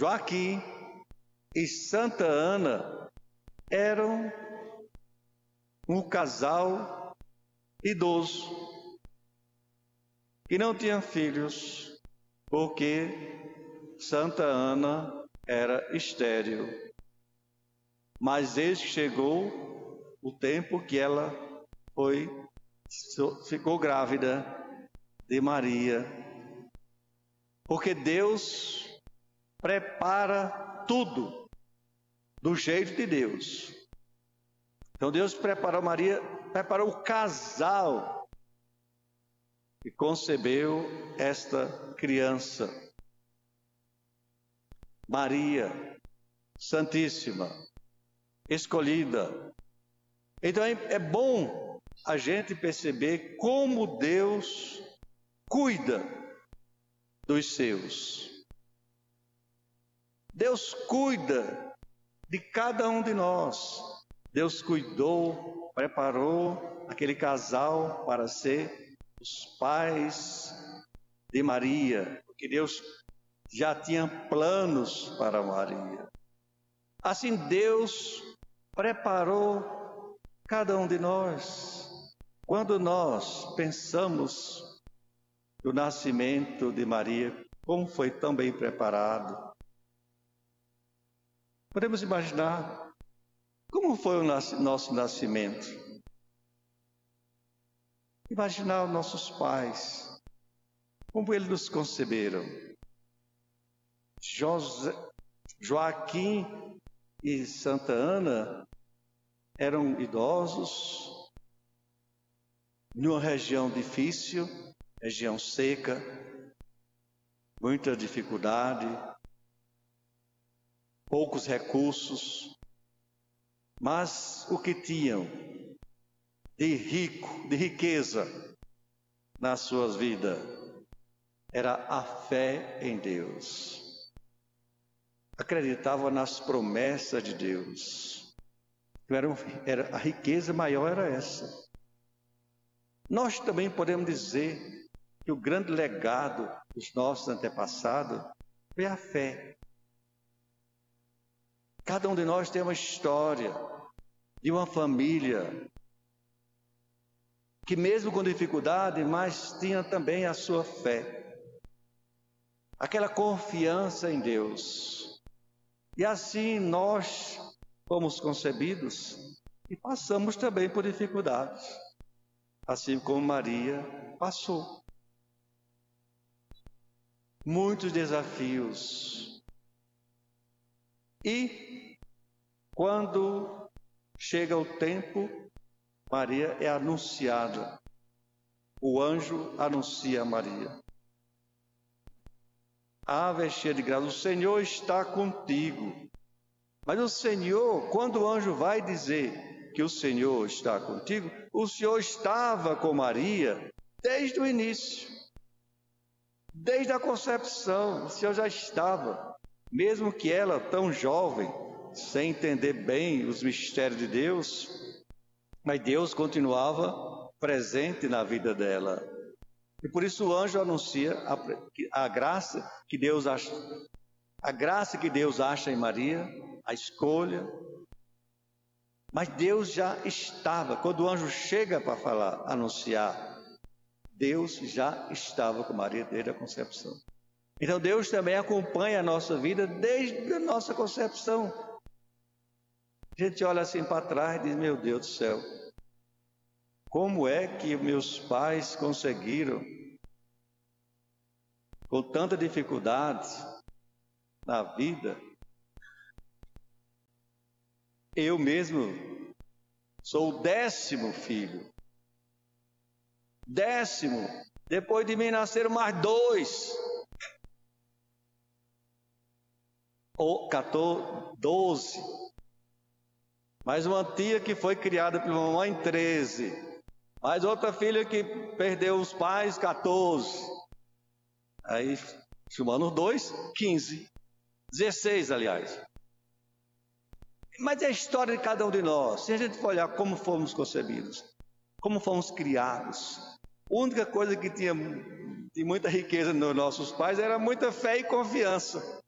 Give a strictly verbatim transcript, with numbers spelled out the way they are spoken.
Joaquim e Santa Ana eram um casal idoso que não tinha filhos, porque Santa Ana era estéril. Mas eis que chegou o tempo que ela foi, ficou grávida de Maria, porque Deus prepara tudo do jeito de Deus. Então Deus preparou Maria, preparou o casal e concebeu esta criança. Maria, Santíssima, escolhida. Então é bom a gente perceber como Deus cuida dos seus. Deus cuida de cada um de nós. Deus cuidou, preparou aquele casal para ser os pais de Maria, porque Deus já tinha planos para Maria. Assim Deus preparou cada um de nós. Quando nós pensamos no nascimento de Maria, como foi tão bem preparado, podemos imaginar como foi o nosso nascimento. Imaginar os nossos pais, como eles nos conceberam. José, Joaquim e Santa Ana eram idosos, numa região difícil, região seca, muita dificuldade, poucos recursos, mas o que tinham de rico, de riqueza nas suas vidas, era a fé em Deus. Acreditavam nas promessas de Deus. Era, era, a riqueza maior era essa. Nós também podemos dizer que o grande legado dos nossos antepassados foi a fé. Cada um de nós tem uma história de uma família que mesmo com dificuldade, mas tinha também a sua fé. Aquela confiança em Deus. E assim nós fomos concebidos e passamos também por dificuldades, assim como Maria passou. Muitos desafios. E quando chega o tempo, Maria é anunciada. O anjo anuncia a Maria. Ave cheia de graça, o Senhor está contigo. Mas o Senhor, quando o anjo vai dizer que o Senhor está contigo, o Senhor estava com Maria desde o início. Desde a concepção, o Senhor já estava. Mesmo que ela, tão jovem, sem entender bem os mistérios de Deus, mas Deus continuava presente na vida dela. E por isso o anjo anuncia a, a graça que Deus acha, a graça que Deus acha em Maria, a escolha. Mas Deus já estava, quando o anjo chega para falar, anunciar, Deus já estava com Maria desde a concepção. Então Deus também acompanha a nossa vida desde a nossa concepção. A gente olha assim para trás e diz, meu Deus do céu, como é que meus pais conseguiram, com tanta dificuldade na vida? Eu mesmo sou o décimo filho. Décimo. Depois de mim nasceram mais dois. Ou quatorze, doze. Mais uma tia que foi criada pela mamãe, treze. Mais outra filha que perdeu os pais, quatorze. Aí, somando os dois, quinze. dezesseis, aliás. Mas é a história de cada um de nós. Se a gente for olhar como fomos concebidos, como fomos criados, a única coisa que tinha de muita riqueza nos nossos pais era muita fé e confiança.